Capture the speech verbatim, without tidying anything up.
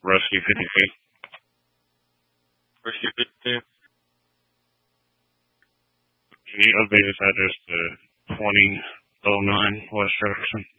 Rusty fifty-two. Rusty fifty-two. Can you update this address to twenty oh nine West Jefferson?